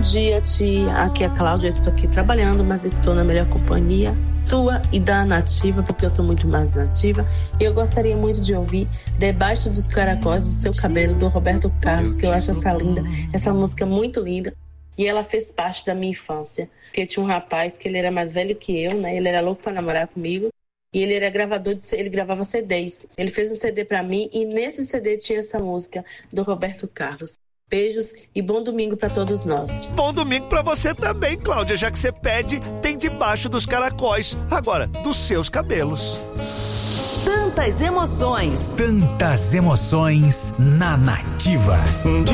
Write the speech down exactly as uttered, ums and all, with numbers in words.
dia, tia. Aqui é a Cláudia, eu estou aqui trabalhando, mas estou na melhor companhia sua e da Nativa, porque eu sou muito mais nativa. E eu gostaria muito de ouvir Debaixo dos Caracóis do Seu Cabelo, do Roberto Carlos, que eu acho essa linda, essa música muito linda. E ela fez parte da minha infância, porque tinha um rapaz que ele era mais velho que eu, né? Ele era louco para namorar comigo. E ele era gravador, de, ele gravava C Ds. Ele fez um C D para mim e nesse C D tinha essa música do Roberto Carlos. Beijos e bom domingo para todos nós. Bom domingo para você também, Cláudia, já que você pede, tem Debaixo dos Caracóis. Agora, dos seus cabelos. Tantas emoções. Tantas emoções na Nativa.